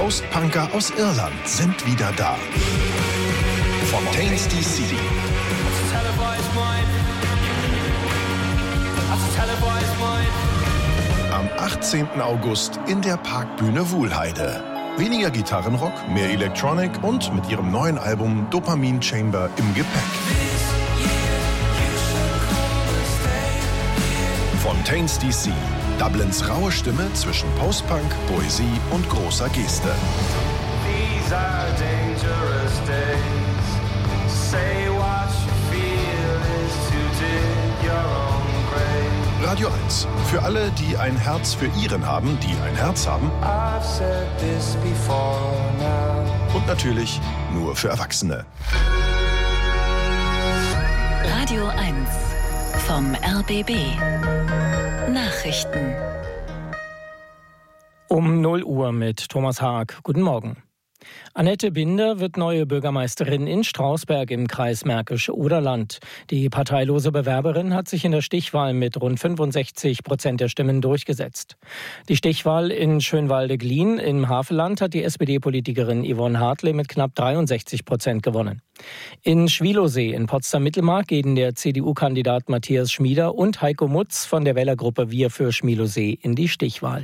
Post-Punker aus Irland sind wieder da. Fontaines DC. Am 18. August in der Parkbühne Wuhlheide. Weniger Gitarrenrock, mehr Electronic und mit ihrem neuen Album Dopamine Chamber im Gepäck. Fontaines DC. Dublins raue Stimme zwischen Post-Punk, Poesie und großer Geste. These are dangerous days. Say what you feel is to dig your own grave. Radio 1. Für alle, die ein Herz für Iren haben, die ein Herz haben. I've said this before now. Und natürlich nur für Erwachsene. Radio 1 vom RBB. Nachrichten. Um 0 Uhr mit Thomas Haag. Guten Morgen. Annette Binder wird neue Bürgermeisterin in Strausberg im Kreis Märkische Oderland. Die parteilose Bewerberin hat sich in der Stichwahl mit rund 65% der Stimmen durchgesetzt. Die Stichwahl in Schönwalde-Glien im Havelland hat die SPD-Politikerin Yvonne Hartley mit knapp 63% gewonnen. In Schwielowsee in Potsdam-Mittelmark gehen der CDU-Kandidat Matthias Schmieder und Heiko Mutz von der Wählergruppe Wir für Schwielowsee in die Stichwahl.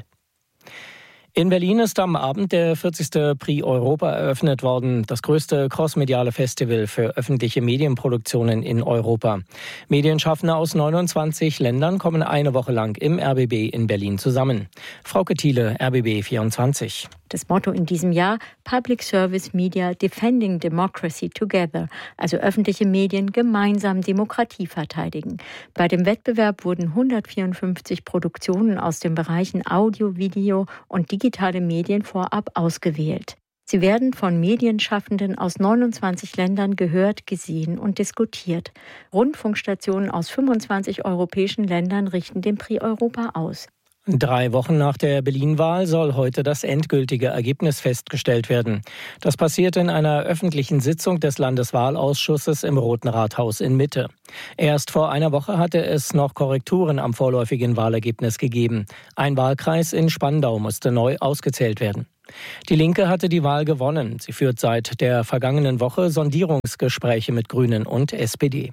In Berlin ist am Abend der 40. Prix Europa eröffnet worden, das größte crossmediale Festival für öffentliche Medienproduktionen in Europa. Medienschaffende aus 29 Ländern kommen eine Woche lang im RBB in Berlin zusammen. Frauke Thiele, RBB 24. Das Motto in diesem Jahr: Public Service Media Defending Democracy Together, also öffentliche Medien gemeinsam Demokratie verteidigen. Bei dem Wettbewerb wurden 154 Produktionen aus den Bereichen Audio, Video und digitale Medien vorab ausgewählt. Sie werden von Medienschaffenden aus 29 Ländern gehört, gesehen und diskutiert. Rundfunkstationen aus 25 europäischen Ländern richten den Prix Europa aus. 3 Wochen nach der Berlin-Wahl soll heute das endgültige Ergebnis festgestellt werden. Das passiert in einer öffentlichen Sitzung des Landeswahlausschusses im Roten Rathaus in Mitte. Erst vor einer Woche hatte es noch Korrekturen am vorläufigen Wahlergebnis gegeben. Ein Wahlkreis in Spandau musste neu ausgezählt werden. Die Linke hatte die Wahl gewonnen. Sie führt seit der vergangenen Woche Sondierungsgespräche mit Grünen und SPD.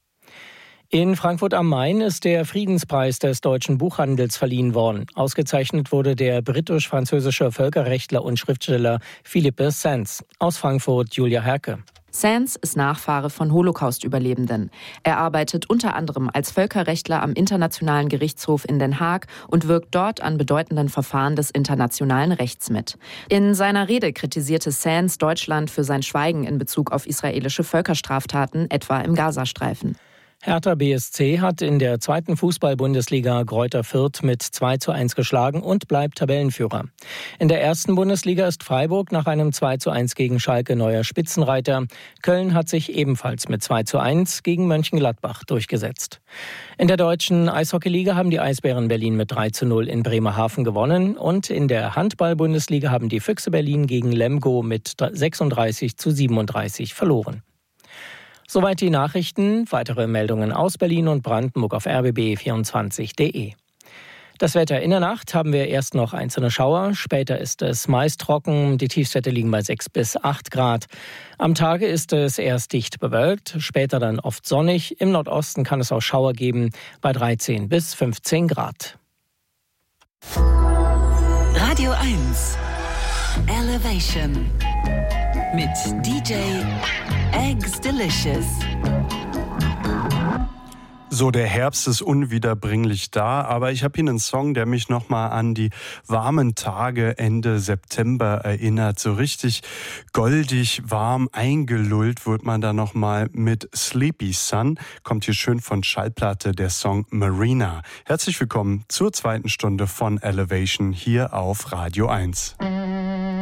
In Frankfurt am Main ist der Friedenspreis des deutschen Buchhandels verliehen worden. Ausgezeichnet wurde der britisch-französische Völkerrechtler und Schriftsteller Philippe Sands. Aus Frankfurt Julia Herke. Sands ist Nachfahre von Holocaust-Überlebenden. Er arbeitet unter anderem als Völkerrechtler am Internationalen Gerichtshof in Den Haag und wirkt dort an bedeutenden Verfahren des internationalen Rechts mit. In seiner Rede kritisierte Sands Deutschland für sein Schweigen in Bezug auf israelische Völkerstraftaten, etwa im Gazastreifen. Hertha BSC hat in der 2. Fußball-Bundesliga Greuther Fürth mit 2:1 geschlagen und bleibt Tabellenführer. In der 1. Bundesliga ist Freiburg nach einem 2:1 gegen Schalke neuer Spitzenreiter. Köln hat sich ebenfalls mit 2:1 gegen Mönchengladbach durchgesetzt. In der deutschen Eishockeyliga haben die Eisbären Berlin mit 3:0 in Bremerhaven gewonnen und in der Handball-Bundesliga haben die Füchse Berlin gegen Lemgo mit 36:37 verloren. Soweit die Nachrichten. Weitere Meldungen aus Berlin und Brandenburg auf rbb24.de. Das Wetter: in der Nacht haben wir erst noch einzelne Schauer, später ist es meist trocken, die Tiefstwerte liegen bei 6 bis 8 Grad. Am Tage ist es erst dicht bewölkt, später dann oft sonnig. Im Nordosten kann es auch Schauer geben bei 13 bis 15 Grad. Radio 1 Elevation mit DJ Eggs Delicious. So, der Herbst ist unwiederbringlich da, aber ich habe hier einen Song, der mich nochmal an die warmen Tage Ende September erinnert. So richtig goldig warm eingelullt wird man da nochmal mit Sleepy Sun. Kommt hier schön von Schallplatte der Song Marina. Herzlich willkommen zur 2. Stunde von Elevation hier auf Radio 1.